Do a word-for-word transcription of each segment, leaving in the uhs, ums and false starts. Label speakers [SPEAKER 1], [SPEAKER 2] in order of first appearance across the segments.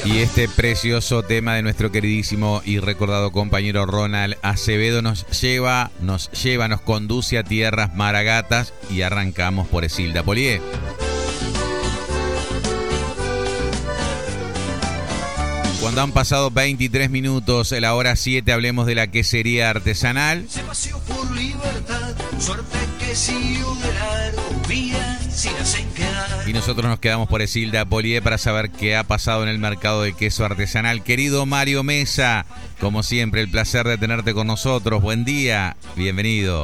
[SPEAKER 1] Y este precioso tema de nuestro queridísimo y recordado compañero Ronald Acevedo nos lleva, nos lleva, nos conduce a tierras maragatas y arrancamos por Esilda Polié. Cuando han pasado veintitrés minutos, la hora siete, hablemos de la quesería artesanal. Se paseó por libertad, suerte que siguió de largo, vida sin hacer quedar. Y nosotros nos quedamos por Esilda Polié para saber qué ha pasado en el mercado de queso artesanal. Querido Mario Mesa, como siempre, el placer de tenerte con nosotros. Buen día, bienvenido.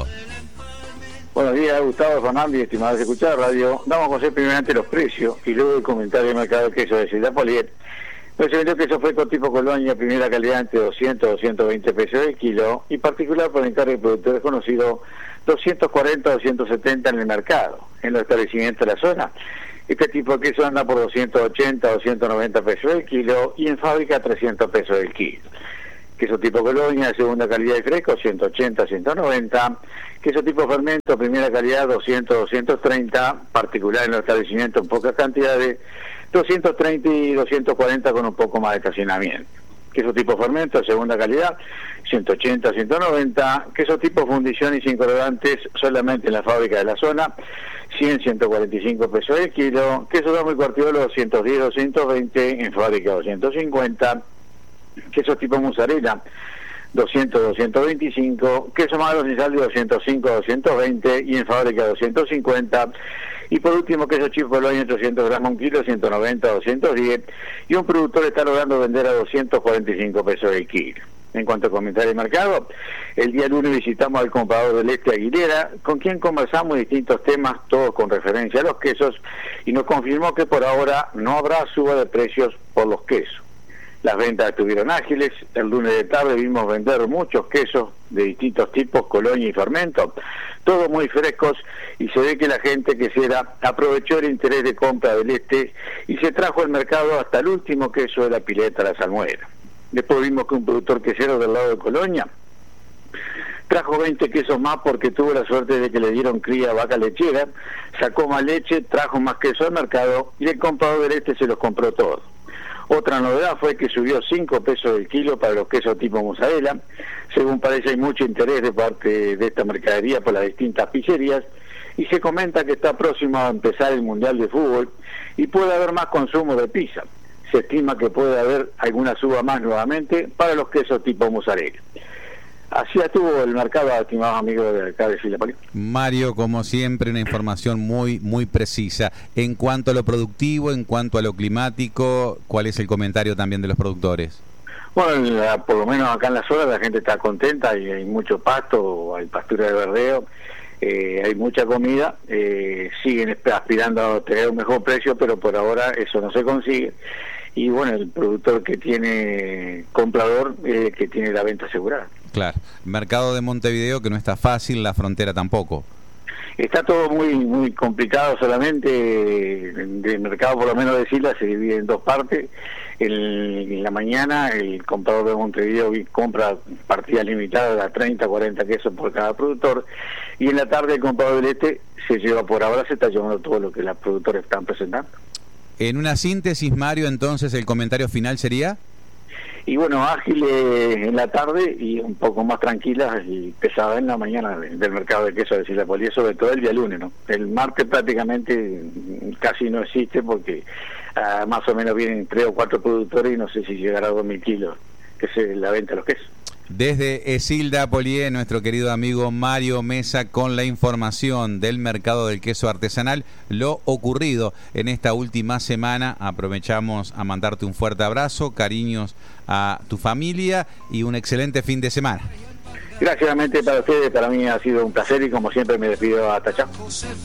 [SPEAKER 2] Buenos días, Gustavo Fernández, estimados de escuchar radio. Vamos a conocer primeramente los precios y luego el comentario del mercado de queso de Esilda Polié. Pues se vendió queso fresco tipo Colonia, primera calidad, entre doscientos a doscientos veinte pesos el kilo, y particular por encargo de productores conocidos, doscientos cuarenta a doscientos setenta en el mercado. En los establecimientos de la zona, este tipo de queso anda por doscientos ochenta a doscientos noventa pesos el kilo, y en fábrica trescientos pesos el kilo. Queso tipo Colonia, de segunda calidad y fresco, ciento ochenta a ciento noventa. Queso tipo fermento, primera calidad, doscientos a doscientos treinta, particular en los establecimientos en pocas cantidades, doscientos treinta y doscientos cuarenta con un poco más de estacionamiento. Queso tipo fermento, segunda calidad, ciento ochenta a ciento noventa. Queso tipo fundición y sin colorantes, solamente en la fábrica de la zona, cien a ciento cuarenta y cinco pesos el kilo. Queso Damo y Cuartiolo, doscientos diez a doscientos veinte, en fábrica doscientos cincuenta. Queso tipo mozzarella, doscientos a doscientos veinticinco. Queso magro sin sal de doscientos cinco a doscientos veinte, y en fábrica doscientos cincuenta. Y por último, queso chip Colonia, ochocientos gramos un kilo, ciento noventa a doscientos diez, y un productor está logrando vender a doscientos cuarenta y cinco pesos el kilo. En cuanto a comentarios de mercado, el día lunes visitamos al comprador del Este Aguilera, con quien conversamos distintos temas, todos con referencia a los quesos, y nos confirmó que por ahora no habrá suba de precios por los quesos. Las ventas estuvieron ágiles. El lunes de tarde vimos vender muchos quesos de distintos tipos, Colonia y fermento, todos muy frescos, y se ve que la gente quesera aprovechó el interés de compra del Este y se trajo al mercado hasta el último queso de la pileta, la salmuera. Después vimos que un productor quesero del lado de Colonia trajo veinte quesos más porque tuvo la suerte de que le dieron cría a vaca lechera, sacó más leche, trajo más queso al mercado y el comprador del Este se los compró todos. Otra novedad fue que subió cinco pesos el kilo para los quesos tipo mozzarella. Según parece, hay mucho interés de parte de esta mercadería por las distintas pizzerías, y se comenta que está próximo a empezar el Mundial de Fútbol y puede haber más consumo de pizza. Se estima que puede haber alguna suba más nuevamente para los quesos tipo mozzarella. Así estuvo el mercado, estimados amigos de acá de Esilda Polié.
[SPEAKER 1] Mario, como siempre, una información muy muy precisa. En cuanto a lo productivo, en cuanto a lo climático, ¿cuál es el comentario también de los productores?
[SPEAKER 2] Bueno, la, por lo menos acá en la zona la gente está contenta, y hay mucho pasto, hay pastura de verdeo, eh, hay mucha comida, eh, siguen aspirando a tener un mejor precio, pero por ahora eso no se consigue. Y bueno, el productor que tiene comprador, eh, que tiene la venta asegurada.
[SPEAKER 1] Claro, mercado de Montevideo que no está fácil, la frontera tampoco.
[SPEAKER 2] Está todo muy muy complicado, solamente el mercado, por lo menos de Esilda, se divide en dos partes. El, en la mañana el comprador de Montevideo compra partidas limitadas a treinta, cuarenta quesos por cada productor, y en la tarde el comprador del Este se lleva, por ahora se está llevando todo lo que los productores están presentando.
[SPEAKER 1] En una síntesis, Mario, entonces el comentario final sería...
[SPEAKER 2] Y bueno, ágiles en la tarde y un poco más tranquilas y pesadas en la mañana del mercado de queso de Esilda Polié, sobre todo el día lunes, ¿no? El martes prácticamente casi no existe porque uh, más o menos vienen tres o cuatro productores y no sé si llegará a dos mil kilos, que es la venta de los quesos.
[SPEAKER 1] Desde Esilda Polié, nuestro querido amigo Mario Mesa con la información del mercado del queso artesanal, lo ocurrido en esta última semana. Aprovechamos a mandarte un fuerte abrazo, cariños a tu familia y un excelente fin de semana.
[SPEAKER 2] Gracias, realmente para ustedes, para mí ha sido un placer y como siempre me despido hasta chao.